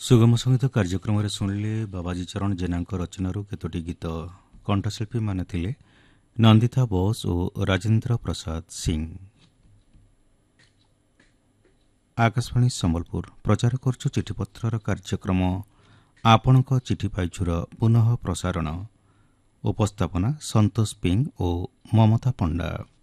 ସୁଗମ ସଙ୍ଗୀତ କାର୍ଯ୍ୟକ୍ରମରେ ଶୁଣିଲେ ବାବାଜୀ ଚରଣ ଜେନାଙ୍କ ରଚନାରୁ କେତୋଟି ଗୀତ। କଣ୍ଠଶିଳ୍ପୀମାନେ ଥିଲେ ନନ୍ଦିତା ବୋଷ ଓ ରାଜେନ୍ଦ୍ର ପ୍ରସାଦ ସିଂ। ଆକାଶବାଣୀ ସମ୍ବଲପୁର ପ୍ରଚାର କରୁଛୁ ଚିଠିପତ୍ରର କାର୍ଯ୍ୟକ୍ରମ ଆପଣଙ୍କ ଚିଠି ପାଇଛୁର ପୁନଃ ପ୍ରସାରଣ। ଉପସ୍ଥାପନା ସନ୍ତୋଷ ପିଂ ଓ ମମତା ପଣ୍ଡା।